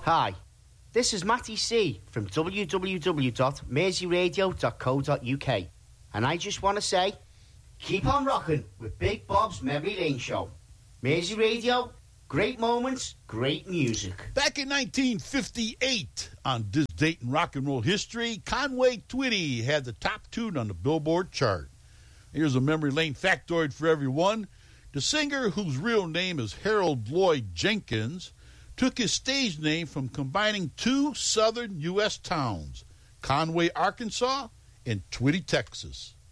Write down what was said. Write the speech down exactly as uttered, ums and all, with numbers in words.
Hi, this is Matty C from w w w dot mersey radio dot co dot u k, and I just want to say, keep on rocking with Big Bob's Memory Lane Show. Mersey Radio, great moments, great music. Back in nineteen fifty-eight, on this date in rock and roll history, Conway Twitty had the top tune on the Billboard chart. Here's a memory lane factoid for everyone. The singer, whose real name is Harold Lloyd Jenkins, took his stage name from combining two southern U S towns, Conway, Arkansas, and Twitty, Texas.